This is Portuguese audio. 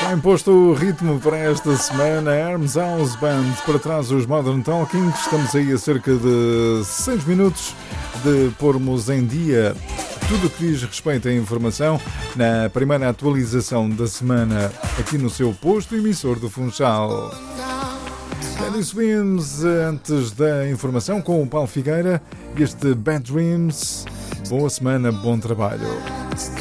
Já imposto o ritmo para esta semana, Hermes House Band, para trás os Modern Talking. Estamos aí a cerca de 6 minutos de pormos em dia tudo o que diz respeito à informação na primeira atualização da semana aqui no seu posto emissor do Funchal. Eddie Swims, antes da informação com o Paulo Figueira, este Bad Dreams. Boa semana, bom trabalho.